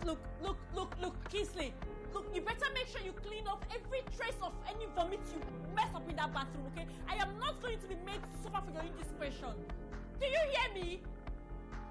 Look, Kingsley. Look, you better make sure you clean off every trace of any vomit you mess up in that bathroom, okay? I am not going to be made to suffer for your indiscretion. Do you hear me?